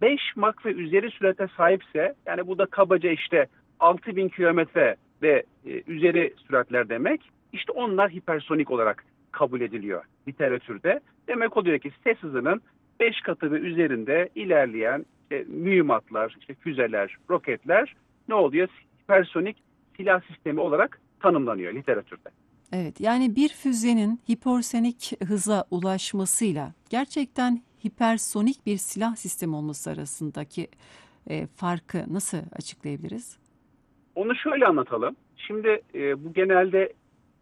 5 Mach ve üzeri sürate sahipse, yani bu da kabaca işte 6000 kilometre ve üzeri süratler demek. İşte onlar hipersonik olarak kabul ediliyor literatürde. Demek oluyor ki ses hızının 5 katı ve üzerinde ilerleyen mühimmatlar, işte füzeler, roketler ne oluyor? Hipersonik silah sistemi olarak tanımlanıyor literatürde. Evet, yani bir füzenin hipersonik hıza ulaşmasıyla gerçekten hipersonik bir silah sistemi olması arasındaki farkı nasıl açıklayabiliriz? Onu şöyle anlatalım. Şimdi bu genelde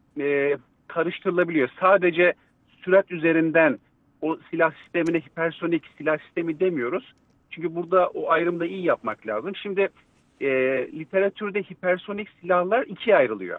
karıştırılabiliyor. Sadece sürat üzerinden o silah sistemine hipersonik silah sistemi demiyoruz. Çünkü burada o ayrımı da iyi yapmak lazım. Şimdi e, literatürde hipersonik silahlar ikiye ayrılıyor.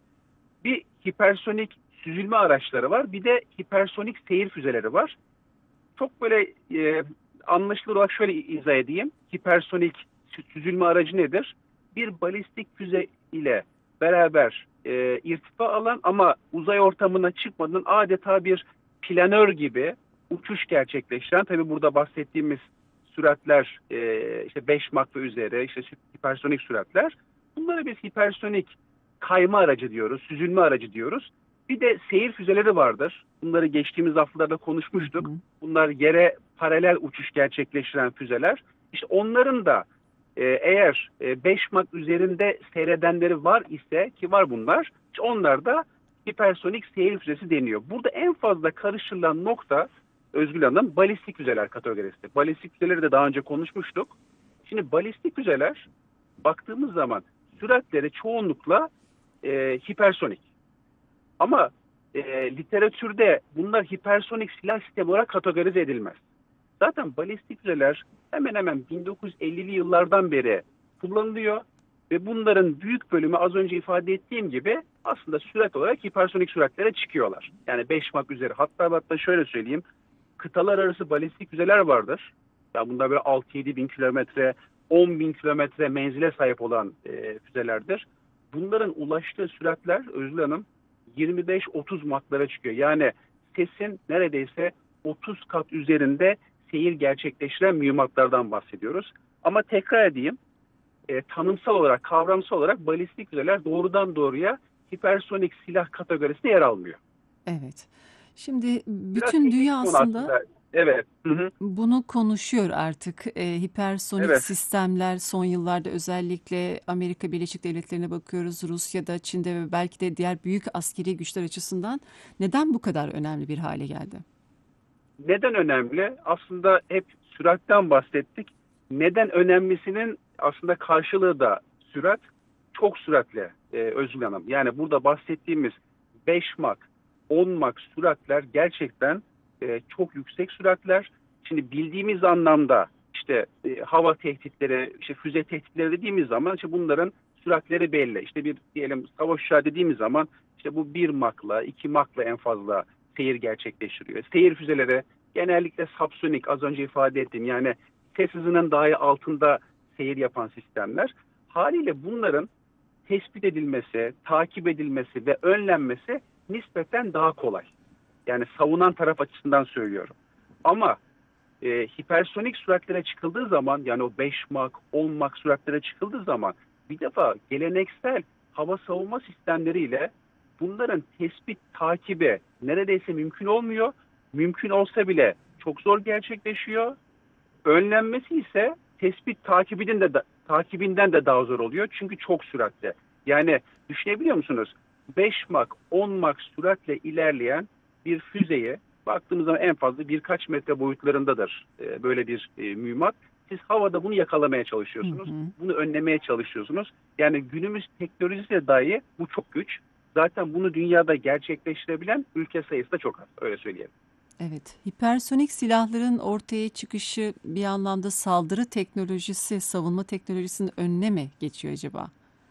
Bir hipersonik süzülme araçları var, bir de hipersonik seyir füzeleri var. Çok böyle anlaşılır olarak şöyle izah edeyim. Hipersonik süzülme aracı nedir? Bir balistik füze ile beraber irtifa alan ama uzay ortamına çıkmadan adeta bir planör gibi uçuş gerçekleştiren, tabi burada bahsettiğimiz süratler işte 5 Mach ve üzeri, işte hipersonik süratler. Bunlara biz hipersonik kayma aracı diyoruz, süzülme aracı diyoruz. Bir de seyir füzeleri vardır. Bunları geçtiğimiz haftalarda Hı konuşmuştuk. hı. Bunlar yere paralel uçuş gerçekleştiren füzeler. İşte onların da eğer 5 Mach üzerinde seyredenleri var ise, ki var bunlar, işte onlar da hipersonik seyir füzesi deniyor. Burada en fazla karıştırılan nokta, Özgül Hanım, balistik füzeler kategorisi. Balistik füzeleri de daha önce konuşmuştuk. Şimdi balistik füzeler baktığımız zaman süratleri çoğunlukla hipersonik. Ama literatürde bunlar hipersonik silah sistemi olarak kategorize edilmez. Zaten balistik füzeler hemen hemen 1950'li yıllardan beri kullanılıyor ve bunların büyük bölümü, az önce ifade ettiğim gibi, aslında sürat olarak hipersonik süratlere çıkıyorlar. Yani 5 Mach üzeri. Hatta şöyle söyleyeyim, kıtalar arası balistik füzeler vardır. Ya bunlar böyle 6-7 bin kilometre, 10 bin kilometre menzile sahip olan füzelerdir. Bunların ulaştığı süratler, Özgül Hanım, 25-30 Mach'lara çıkıyor. Yani sesin neredeyse 30 kat üzerinde seyir gerçekleştiren mühimmatlardan bahsediyoruz. Ama tekrar edeyim, tanımsal olarak, kavramsal olarak balistik füzeler doğrudan doğruya hipersonik silah kategorisine yer almıyor. Evet. Şimdi Biraz bütün teknik dünya bir konu aslında aslında. Evet. Hı hı. bunu konuşuyor artık. Hipersonik Evet. sistemler son yıllarda özellikle Amerika Birleşik Devletleri'ne bakıyoruz, Rusya'da, Çin'de ve belki de diğer büyük askeri güçler açısından neden bu kadar önemli bir hale geldi? Neden önemli? Aslında hep süratten bahsettik. Neden önemlisinin aslında karşılığı da sürat. Çok süratle Özgül Hanım. Yani burada bahsettiğimiz 5 Mach, 10 Mach süratler gerçekten çok yüksek süratler. Şimdi bildiğimiz anlamda işte hava tehditleri, işte füze tehditleri dediğimiz zaman işte bunların süratleri belli. İşte bir diyelim savaş uçağı dediğimiz zaman işte bu 1 Mach'la, 2 Mach'la en fazla seyir gerçekleştiriyor. Seyir füzeleri genellikle subsonik, az önce ifade ettiğim, yani ses hızının dahi altında seyir yapan sistemler. Haliyle bunların tespit edilmesi, takip edilmesi ve önlenmesi nispeten daha kolay. Yani savunan taraf açısından söylüyorum. Ama hipersonik süratlere çıkıldığı zaman, yani o 5 Mach, 10 Mach süratlere çıkıldığı zaman bir defa geleneksel hava savunma sistemleriyle bunların tespit, takibi neredeyse mümkün olmuyor. Mümkün olsa bile çok zor gerçekleşiyor. Önlenmesi ise tespit takibinden de daha zor oluyor. Çünkü çok süratli. Yani düşünebiliyor musunuz? 5 Mach, 10 Mach süratle ilerleyen bir füzeyi baktığımız zaman en fazla birkaç metre boyutlarındadır böyle bir mühimmat. Siz havada bunu yakalamaya Hı çalışıyorsunuz. hı. Bunu önlemeye çalışıyorsunuz. Yani günümüz teknolojisiyle dahi bu çok güç. Zaten bunu dünyada gerçekleştirebilen ülke sayısı da çok az. Öyle söyleyelim. Evet, hipersonik silahların ortaya çıkışı bir anlamda saldırı teknolojisi, savunma teknolojisinin önüne mi geçiyor acaba?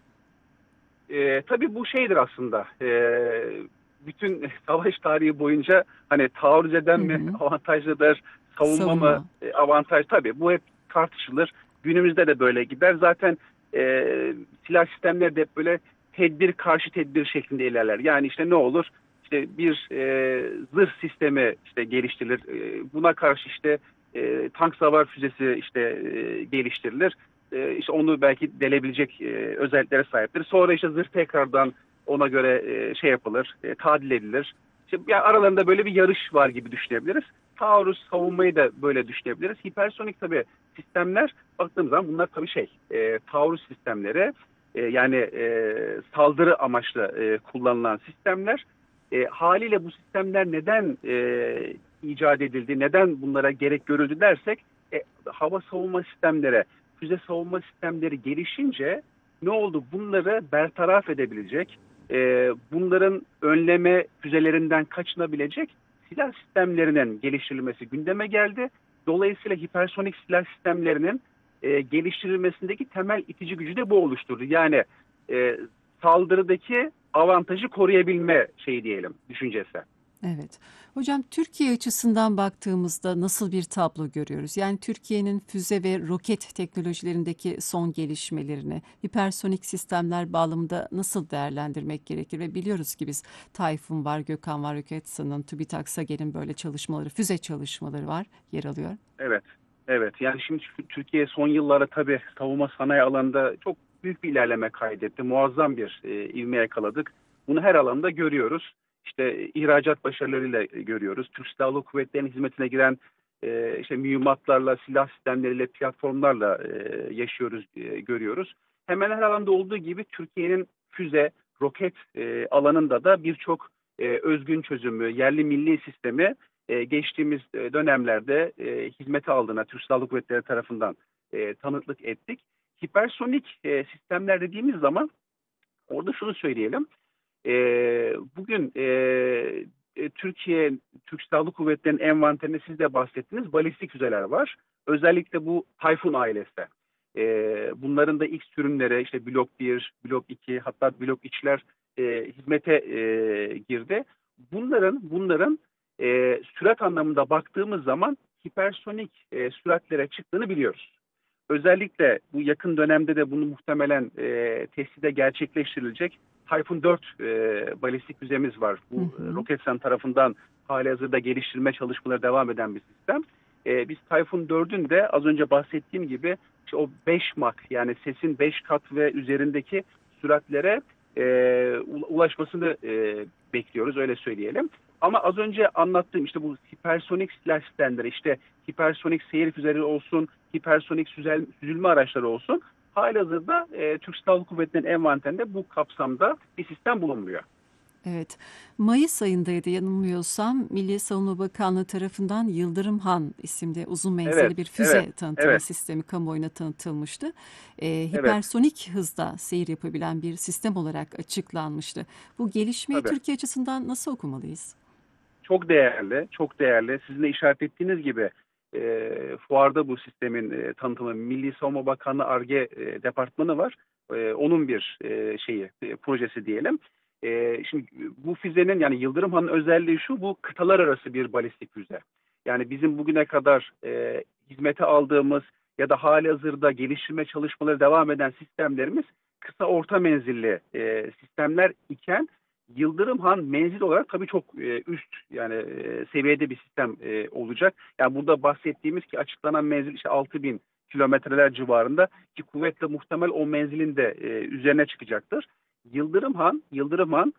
Tabii bu şeydir aslında. Bütün savaş tarihi boyunca hani taarruz eden Hı mi hı. avantajlıdır, savunma mı Savunma. avantaj? Tabii bu hep tartışılır. Günümüzde de böyle gider. Zaten silah sistemleri de hep böyle tedbir karşı tedbir şeklinde ilerler. Yani işte ne olur? İşte bir zırh sistemi işte geliştirilir. Buna karşı işte tank savar füzesi işte geliştirilir. İşte onu belki delebilecek özelliklere sahiptir. Sonra işte zırh tekrardan ona göre şey yapılır, tadil edilir. İşte yani aralarında böyle bir yarış var gibi düşünebiliriz. Taarruz savunmayı da böyle düşünebiliriz. Hipersonik tabii sistemler baktığımız zaman bunlar tabii taarruz sistemleri, yani saldırı amaçlı kullanılan sistemler. Haliyle bu sistemler neden icat edildi, neden bunlara gerek görüldü dersek, hava savunma sistemleri, füze savunma sistemleri gelişince ne oldu? Bunları bertaraf edebilecek, bunların önleme füzelerinden kaçınabilecek silah sistemlerinin geliştirilmesi gündeme geldi. Dolayısıyla hipersonik silah sistemlerinin geliştirilmesindeki temel itici gücü de bu oluşturdu. Yani e, saldırıdaki avantajı koruyabilme şeyi diyelim, düşüncesi. Evet. Hocam Türkiye açısından baktığımızda nasıl bir tablo görüyoruz? Yani Türkiye'nin füze ve roket teknolojilerindeki son gelişmelerini hipersonik sistemler bağlamında nasıl değerlendirmek gerekir? Ve biliyoruz ki biz Tayfun var, Gökhan var, Roketsan'ın, TÜBİTAK SAGE'nin böyle çalışmaları, füze çalışmaları var, yer alıyor. Evet, evet. Yani şimdi Türkiye son yıllarda tabii savunma sanayi alanında çok büyük bir ilerleme kaydetti. Muazzam bir ivme yakaladık. Bunu her alanda görüyoruz. İşte ihracat başarılarıyla görüyoruz. Türk Silahlı Kuvvetleri'nin hizmetine giren işte mühimmatlarla, silah sistemleriyle, platformlarla yaşıyoruz, görüyoruz. Hemen her alanda olduğu gibi Türkiye'nin füze, roket alanında da birçok özgün çözümü, yerli milli sistemi geçtiğimiz dönemlerde hizmete aldığına Türk Silahlı Kuvvetleri tarafından tanıklık ettik. Hipersonik sistemler dediğimiz zaman orada şunu söyleyelim. E, Bugün Türk Silahlı Kuvvetleri'nin envanterinde siz de bahsettiniz balistik füzeler var. Özellikle bu Tayfun ailesi. Bunların da ilk sürümleri işte Blok 1, Blok 2 hatta Blok 3'ler hizmete girdi. Bunların sürat anlamında baktığımız zaman hipersonik süratlere çıktığını biliyoruz. Özellikle bu yakın dönemde de bunu muhtemelen testi gerçekleştirilecek Tayfun 4 balistik füzemiz var. Hı Bu hı. Roketsan tarafından halihazırda geliştirme çalışmaları devam eden bir sistem. Biz Tayfun 4'ün de az önce bahsettiğim gibi işte o 5 Mach yani sesin 5 kat ve üzerindeki süratlere ulaşmasını bekliyoruz, öyle söyleyelim. Ama az önce anlattığım işte bu hipersonik silah sistemleri, işte hipersonik seyir füzeleri olsun, hipersonik süzülme araçları olsun, halihazırda Türk Silahlı Kuvvetleri'nin envanterinde bu kapsamda bir sistem bulunmuyor. Evet, Mayıs ayındaydı yanılmıyorsam Milli Savunma Bakanlığı tarafından Yıldırım Han isimli uzun Evet, menzilli bir evet, füze tanıtımı evet, sistemi kamuoyuna tanıtılmıştı. evet. Hipersonik hızda seyir yapabilen bir sistem olarak açıklanmıştı. Bu gelişmeyi Tabii. Türkiye açısından nasıl okumalıyız? Çok değerli, çok değerli. Sizin de işaret ettiğiniz gibi fuarda bu sistemin tanıtımı Milli Savunma Bakanlığı Ar-Ge departmanı var. Onun bir projesi diyelim. Şimdi bu füzenin yani Yıldırım Han'ın özelliği şu, bu kıtalar arası bir balistik füze. Yani bizim bugüne kadar hizmete aldığımız ya da halihazırda geliştirme çalışmaları devam eden sistemlerimiz kısa orta menzilli sistemler iken Yıldırım Han menzil olarak tabii çok üst yani seviyede bir sistem olacak. Yani burada bahsettiğimiz ki açıklanan menzil işte 6.000 kilometreler civarında ki kuvvetle muhtemel o menzilin de üzerine çıkacaktır. Yıldırım Han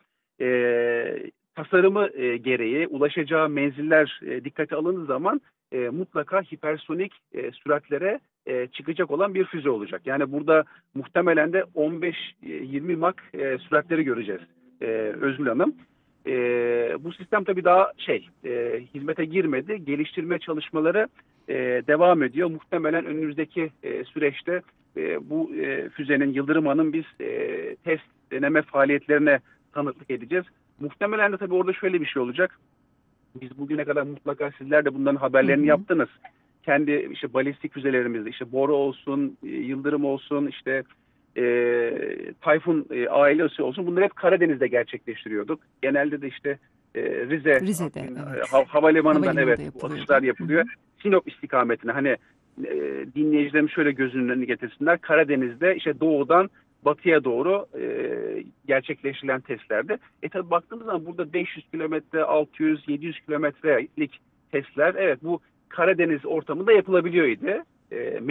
tasarımı gereği ulaşacağı menziller dikkate alındığı zaman mutlaka hipersonik süratlere çıkacak olan bir füze olacak. Yani burada muhtemelen de 15-20 Mach süratleri göreceğiz. Özgül Hanım. Bu sistem tabii daha hizmete girmedi. Geliştirme çalışmaları devam ediyor. Muhtemelen önümüzdeki süreçte bu füzenin Yıldırım Han'ın biz test deneme faaliyetlerine tanıklık edeceğiz. Muhtemelen de tabii orada şöyle bir şey olacak. Biz bugüne kadar mutlaka sizler de bunların Hı haberlerini hı. yaptınız. Kendi işte balistik füzelerimizde işte Bora olsun, Yıldırım olsun, işte Tayfun ailesi olsun. Bunları hep Karadeniz'de gerçekleştiriyorduk. Genelde de işte Rize Rize'de, Artvin, evet. Havalimanı'ndan evet Havalimanında bu atışlar yapılıyordu. Hı hı. yapılıyor. Sinop istikametine hani dinleyicilerim şöyle gözünün önüne getirsinler. Karadeniz'de işte doğudan batıya doğru gerçekleştirilen testlerde. Tabi baktığımız zaman burada 500 kilometre, 600, 700 kilometrelik testler. Evet bu Karadeniz ortamında yapılabiliyor idi.